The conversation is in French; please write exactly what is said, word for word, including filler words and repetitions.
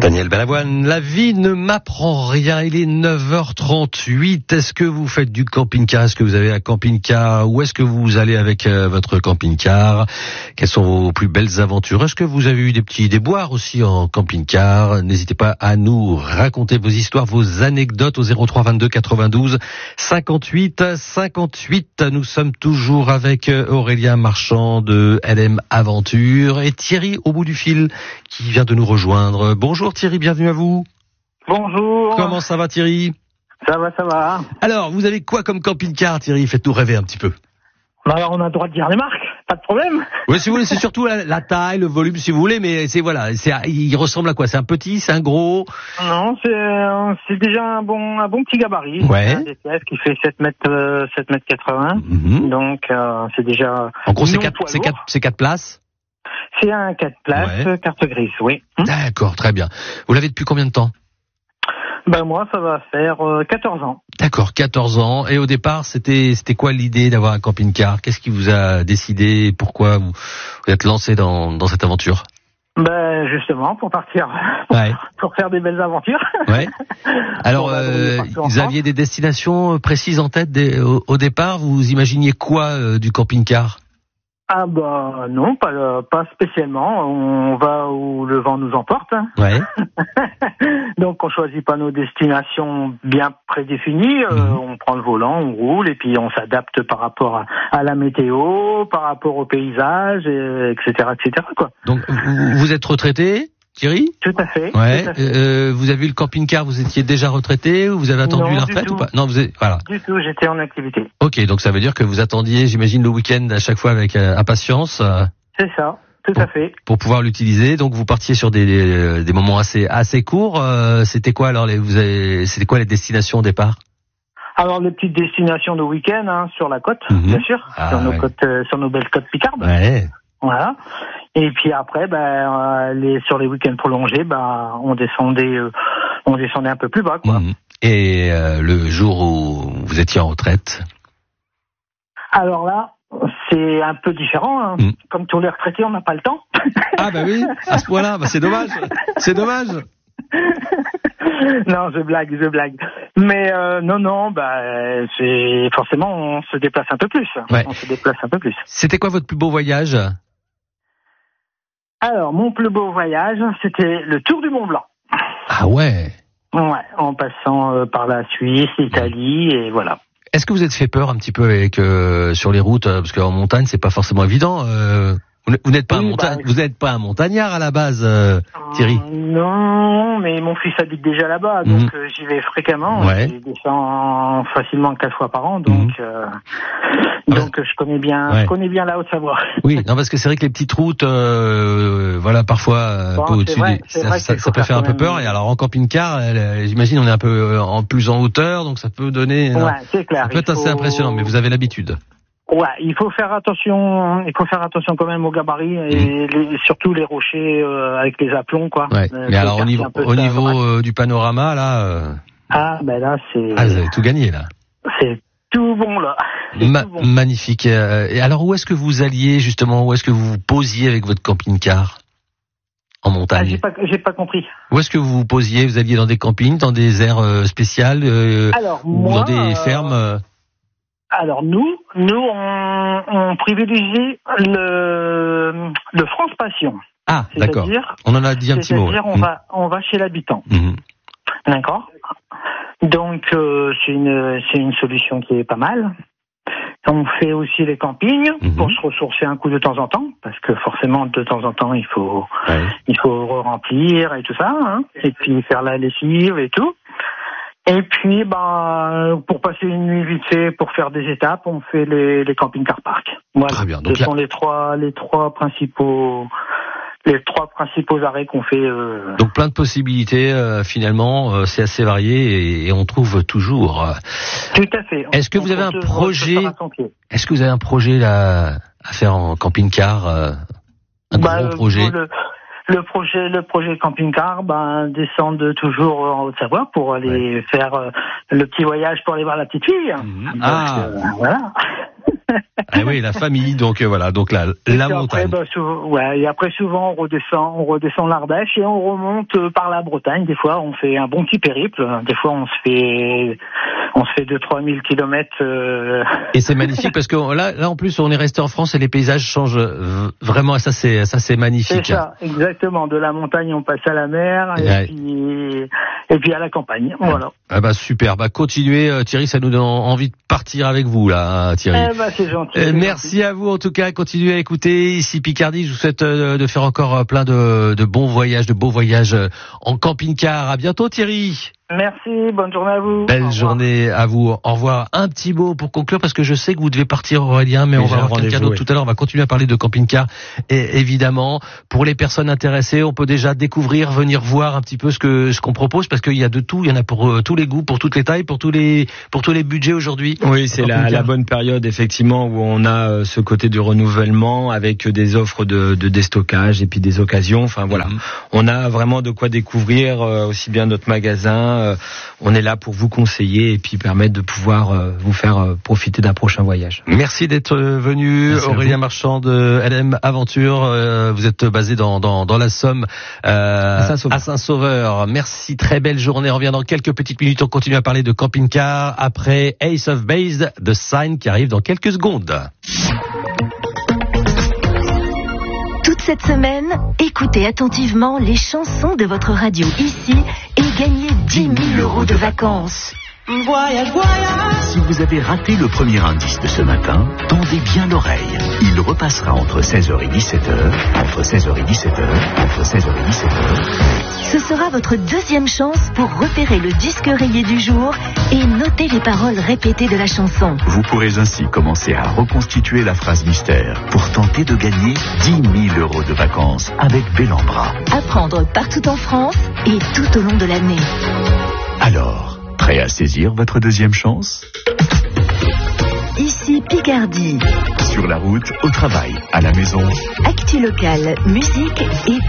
Daniel Balavoine, la vie ne m'apprend rien, il est neuf heures trente-huit. Est-ce que vous faites du camping-car? Est-ce que vous avez un camping-car? Où est-ce que vous allez avec euh, votre camping-car? Quelles sont vos plus belles aventures? Est-ce que vous avez eu des petits déboires aussi en camping-car? N'hésitez pas à nous raconter vos histoires, vos anecdotes au zéro trois vingt-deux quatre-vingt-douze cinquante-huit cinquante-huit. Nous sommes toujours avec Aurélien Marchand de L M Aventure et Thierry au bout du fil qui vient de nous rejoindre. Bonjour Thierry, bienvenue à vous. Bonjour. Comment ça va Thierry? Ça va, ça va. Alors, vous avez quoi comme camping-car Thierry? Faites-nous rêver un petit peu. Alors, on a le droit de dire les marques, pas de problème. Oui, si vous voulez, c'est surtout la, la taille, le volume, si vous voulez, mais c'est voilà, c'est, il ressemble à quoi? C'est un petit, c'est un gros? Non, c'est, c'est déjà un bon, un bon petit gabarit. Ouais. Un D T F qui fait sept mètres, euh, sept mètres quatre-vingts. Mm-hmm. Donc, euh, c'est déjà. En gros, c'est non quatre, poids c'est lourd. quatre, c'est quatre places? C'est un quatre places, Ouais. carte grise, oui. Hum D'accord, très bien. Vous l'avez depuis combien de temps? Ben, moi, ça va faire euh, quatorze ans. D'accord, quatorze ans. Et au départ, c'était c'était quoi l'idée d'avoir un camping-car? Qu'est-ce qui vous a décidé? Pourquoi vous vous êtes lancé dans dans cette aventure? Ben, justement, pour partir, pour, Ouais. pour faire des belles aventures. Ouais. Alors, Bon, bah, on est euh, parti en vous France. aviez des destinations précises en tête dès- au, au départ? Vous imaginiez quoi euh, du camping-car? Ah bah non, pas euh, pas spécialement. On va où le vent nous emporte. Hein. Ouais. Donc on choisit pas nos destinations bien prédéfinies. Euh, Mhm. On prend le volant, on roule et puis on s'adapte par rapport à, à la météo, par rapport au paysage, et, etc., et cetera. Quoi. Donc, vous, vous êtes retraité, Thierry? Tout à fait. Ouais. Tout à fait. Euh, vous avez eu le camping-car, vous étiez déjà retraité ou vous avez attendu Non, la du retraite tout. ou pas? Non, vous êtes, voilà. Du tout, j'étais en activité. Ok, donc ça veut dire que vous attendiez, j'imagine, le week-end à chaque fois avec euh, impatience euh, C'est ça. Tout à fait. pour pouvoir l'utiliser. Donc vous partiez sur des des, des moments assez assez courts. Euh, c'était quoi alors les vous avez, c'était quoi les destinations au départ? Alors les petites destinations de week-end hein, sur la côte, Mhm. bien sûr, Ah, sur nos ouais. côtes, euh, sur nos belles côtes picardes. Ouais. Voilà. Et puis après, ben, euh, les, sur les week-ends prolongés, ben, on descendait, euh, on descendait un peu plus bas, quoi. Mhm. Et euh, le jour où vous étiez en retraite? Alors là, c'est un peu différent. Hein. Mm. Comme tous les retraités, on n'a pas le temps. Ah bah oui, à ce point-là, bah c'est dommage, c'est dommage. Non, je blague, je blague. Mais euh, non, non, bah, c'est forcément, on se déplace un peu plus. Ouais. On se déplace un peu plus. C'était quoi votre plus beau voyage? Alors, mon plus beau voyage, c'était le Tour du Mont Blanc. Ah ouais. Ouais, en passant euh, par la Suisse, l'Italie, et voilà. Est-ce que vous êtes fait peur un petit peu avec euh, sur les routes euh, parce qu'en montagne c'est pas forcément évident. Euh, vous n- vous n'êtes pas Oui, un montagne, bah, vous n'êtes pas un montagnard à la base, euh, Thierry. Euh, non, mais mon fils habite déjà là-bas, donc Mhm. euh, j'y vais fréquemment. Ouais. Je descends facilement quatre fois par an, donc Mhm. euh, Ah, donc je connais bien, ouais. je connais bien la Haute-Savoie. Oui, non parce que c'est vrai que les petites routes, euh, voilà parfois euh, un Bon, peu c'est au-dessus, vrai, des- c'est ça, vrai ça, qu'il ça faut peut faire un faire peu quand peur. même- Et alors en camping-car, elle, euh, j'imagine on est un peu euh, en plus en hauteur, donc ça peut donner. non, Ouais, c'est clair. ça peut être il assez faut- impressionnant, mais vous avez l'habitude. Ouais, il faut faire attention, il faut faire attention quand même au gabarit et les- surtout les rochers euh, avec les aplombs, quoi. Ouais. Euh, Mais faut alors au écarter niveau un peu au ça à niveau droite. euh, du panorama là, euh, Ah, ben là, c'est, ah, vous avez tout gagné là. c'est tout bon là. C'est Ma- tout bon. Magnifique. Euh, Et alors, où est-ce que vous alliez justement? Où est-ce que vous vous posiez avec votre camping-car en Ah, montagne? j'ai pas, j'ai pas compris. Où est-ce que vous vous posiez? Vous alliez dans des campings, dans des aires euh, spéciales, euh, Alors ou moi, dans des euh, fermes euh Alors nous, nous on, on privilégie le, le France Passion. Ah, d'accord. C'est-à-dire, On en a dit un petit mot. c'est-à-dire ouais. on va, on va chez l'habitant. Mhm. D'accord. Donc euh, c'est une, c'est une solution qui est pas mal. On fait aussi les campings Mhm. pour se ressourcer un coup de temps en temps, parce que forcément de temps en temps il faut, Ouais. il faut remplir et tout ça, hein, et puis faire la lessive et tout. Et puis, ben, pour passer une nuit vite fait, pour faire des étapes, on fait les, les camping-car park. Voilà. Très bien. Donc Ce là- sont les trois, les trois principaux, les trois principaux arrêts qu'on fait. Euh... Donc plein de possibilités. euh, finalement, euh, c'est assez varié et, et on trouve toujours. euh, Tout à fait. Est-ce que On vous avez un compte projet se faire à son pied. Est-ce que vous avez un projet là à faire en camping-car, euh, un Bah, gros le- projet? Le, le projet, le projet camping-car, ben, descendre toujours en Haute-Savoie pour aller faire euh, le petit voyage pour aller voir la petite fille. Mhm. Donc, Ah. euh, voilà. Ah oui, la famille, donc euh, voilà, donc la, la et montagne. Après, bah, souvent, ouais, et après souvent on redescend, on redescend l'Ardèche et on remonte euh, par la Bretagne. Des fois on fait un bon petit périple. Des fois on se fait, on se fait deux trois mille kilomètres. Euh... Et c'est magnifique parce que là, là en plus on est resté en France et les paysages changent vraiment. Ça c'est, ça c'est magnifique. C'est ça, exactement. De la montagne on passe à la mer et ouais. puis et puis à la campagne. Voilà. Ah bah super. Bah continuez euh, Thierry, ça nous donne envie de partir avec vous là, Thierry. Eh bah c'est gentil. Euh, c'est merci gentil. à vous en tout cas. Continuez à écouter ici Picardie. Je vous souhaite euh, de faire encore plein de, de bons voyages, de beaux voyages en camping-car. À bientôt Thierry. Merci, bonne journée à vous. Belle journée à vous. Au revoir. Un petit mot pour conclure parce que je sais que vous devez partir Aurélien, mais oui, on va avoir quelqu'un d'autre oui. tout à l'heure. On va continuer à parler de camping-car. Et évidemment, pour les personnes intéressées, on peut déjà découvrir, venir voir un petit peu ce que ce qu'on propose parce qu'il y a de tout. Il y en a pour euh, tous les goûts, pour toutes les tailles, pour tous les pour tous les budgets aujourd'hui. Oui, c'est la, la bonne période effectivement où on a euh, ce côté du renouvellement avec des offres de, de déstockage et puis des occasions. Enfin voilà, mm-hmm. on a vraiment de quoi découvrir euh, aussi bien notre magasin. Euh, on est là pour vous conseiller et puis permettre de pouvoir euh, vous faire euh, profiter d'un prochain voyage. Merci d'être venu, Merci Aurélien Marchand de L M Aventure. Euh, vous êtes basé dans dans, dans la Somme, euh, à Saint-Sauveur. à Saint-Sauveur. Merci, très belle journée. On revient dans quelques petites minutes. On continue à parler de camping-car après Ace of Base, The Sign qui arrive dans quelques secondes. Toute cette semaine, écoutez attentivement les chansons de votre radio ici et gagnez dix mille euros de vacances. Voyage, voyage. Si vous avez raté le premier indice de ce matin, tendez bien l'oreille. Il repassera entre seize heures et dix-sept heures, entre seize heures et dix-sept heures, entre seize heures et dix-sept heures. Ce sera votre deuxième chance pour repérer le disque rayé du jour et noter les paroles répétées de la chanson. Vous pourrez ainsi commencer à reconstituer la phrase mystère pour tenter de gagner dix mille euros de vacances avec Bellambra. À prendre partout en France et tout au long de l'année. Alors, prêt à saisir votre deuxième chance ? Ici Picardie. Sur la route, au travail, à la maison. Actu local, musique et